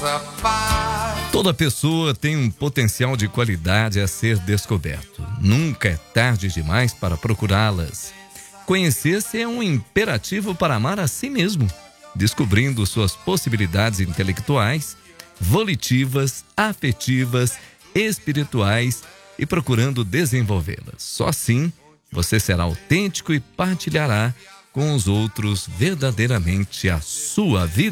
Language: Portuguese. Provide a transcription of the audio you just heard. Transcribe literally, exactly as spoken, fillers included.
Toda pessoa tem um potencial de qualidade a ser descoberto. Nunca é tarde demais para procurá-las. Conhecer-se é um imperativo para amar a si mesmo, descobrindo suas possibilidades intelectuais, volitivas, afetivas, espirituais e procurando desenvolvê-las. Só assim você será autêntico e partilhará com os outros verdadeiramente a sua vida.